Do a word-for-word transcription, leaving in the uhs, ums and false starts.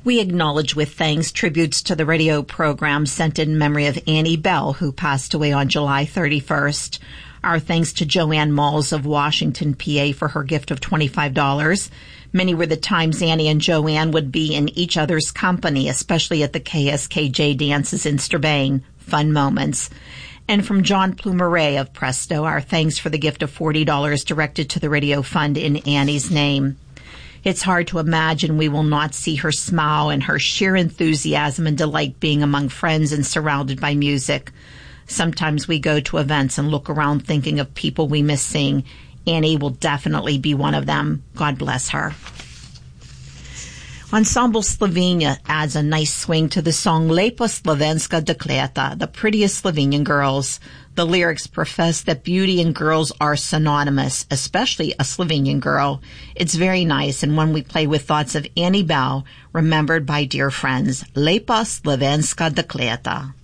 We acknowledge with thanks tributes to the radio program sent in memory of Annie Bell, who passed away on July thirty-first. Our thanks to Joanne Malls of Washington, P A for her gift of twenty-five dollars. Many were the times Annie and Joanne would be in each other's company, especially at the K S K J dances in Strabane. Fun moments. And from John Plumeray of Presto, our thanks for the gift of forty dollars directed to the Radio Fund in Annie's name. It's hard to imagine we will not see her smile and her sheer enthusiasm and delight being among friends and surrounded by music. Sometimes we go to events and look around thinking of people we miss seeing. Annie will definitely be one of them. God bless her. Ensemble Slovenia adds a nice swing to the song Lepa Slovenska Dekleta, the prettiest Slovenian girls. The lyrics profess that beauty and girls are synonymous, especially a Slovenian girl. It's very nice, and one we play with thoughts of Annie Bell, remembered by dear friends. Lepa Slovenska Dekleta.